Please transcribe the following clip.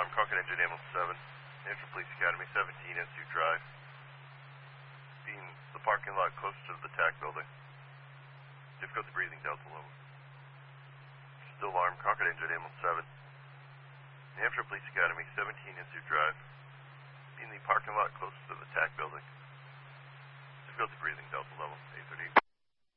alarm, Concord Engine Ambulance 7, New Hampshire Police Academy, 17 Institute Drive. Being the parking lot close to the TAC building. Difficulty breathing, Delta level. Still alarm, Concord Engine Ambulance 7, New Hampshire Police Academy, 17 Institute Drive. Being the parking lot close to the TAC building. Difficulty breathing, Delta level, 838.